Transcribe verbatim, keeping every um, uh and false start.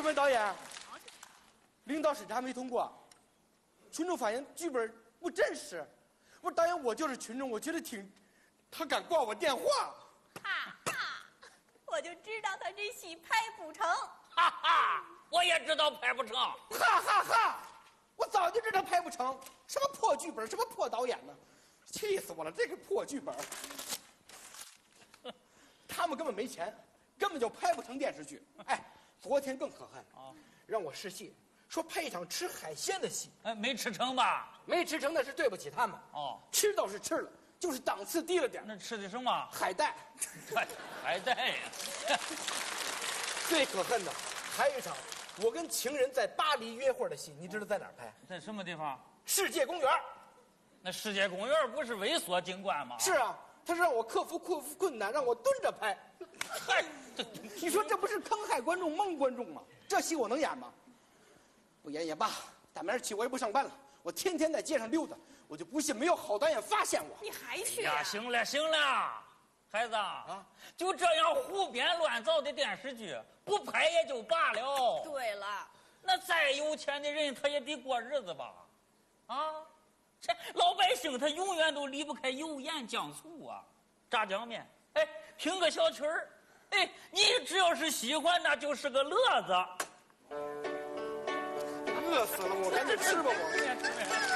本导演，领导审查没通过，群众反映剧本不真实。我说导演，我就是群众，我觉得挺，他敢挂我电话。 哈哈，我就知道他这戏拍不成。 哈哈，我也知道拍不成。 哈哈哈，我早就知道拍不成，什么破剧本，什么破导演呢，气死我了！这个破剧本，他们根本没钱，根本就拍不成电视剧。哎。昨天更可恨啊！让我试戏，说拍一场吃海鲜的戏， 哎，没吃成吧？ 没吃成那是对不起他们。哦，吃倒是吃了，就是档次低了点。 那吃的什么？ 海带。 海海带呀！ 最可恨的还有一场，我跟情人在巴黎约会的戏，你知道在哪儿拍？ 在什么地方？ 世界公园。 那世界公园不是猥琐景观吗？ 是啊，他是让我克服克服困难，让我蹲着拍。嗨，你说这不是坑害观众、蒙观众吗？这戏我能演吗？不演也罢，打明儿起我也不上班了，我天天在街上溜达，我就不信没有好导演发现我。 你还去啊？行了行了，孩子啊，就这样胡编乱造的电视剧，不拍也就罢了。 对了， 那再有钱的人他也得过日子吧？啊，这老百姓他永远都离不开油盐酱醋啊，炸酱面。哎，听个小曲儿，哎，你只要是喜欢，那就是个乐子。 饿死了，我赶紧吃吧我。